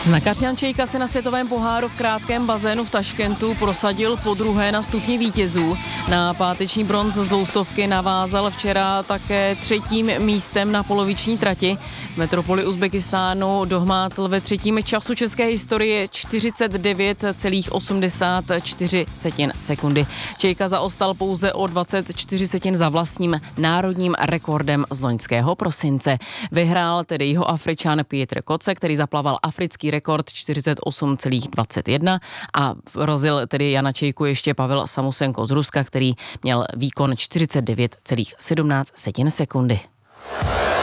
Znakař Jan Čejka se na světovém poháru v krátkém bazénu v Taškentu prosadil podruhé na stupni vítězů. Na páteční bronz z 200 navázal včera také třetím místem na poloviční trati. V metropoli Uzbekistánu dohmátl ve třetím času české historie 49,84 sekundy. Čejka zaostal pouze o 24 setin za vlastním národním rekordem z loňského prosince. Vyhrál tedy Jihoafričan Pieter Koce, který zaplaval africký rekord 48,21 a rozjel tedy Jana Čejku ještě Pavel Samusenko z Ruska, který měl výkon 49,17 sekundy.